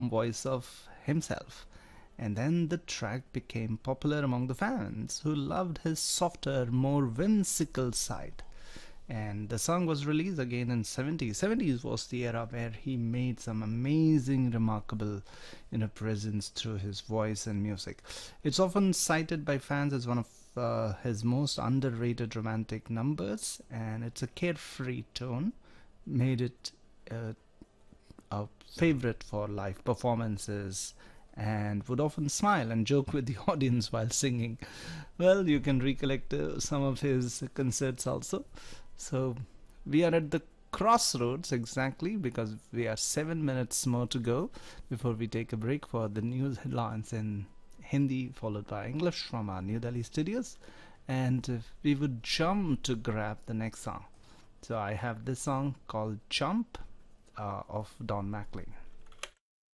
voice of himself. And then the track became popular among the fans who loved his softer, more whimsical side. And the song was released again in 70s. 70s was the era where he made some amazing, remarkable, presence through his voice and music. It's often cited by fans as one of his most underrated romantic numbers, and it's a carefree tone, made it uh, a favorite for live performances, and would often smile and joke with the audience while singing. Well, you can recollect some of his concerts also. So we are at the crossroads exactly because we are 7 minutes more to go before we take a break for the news headlines in Hindi, followed by English from our New Delhi studios. And we would jump to grab the next song. So I have this song called Jump of Don McLean.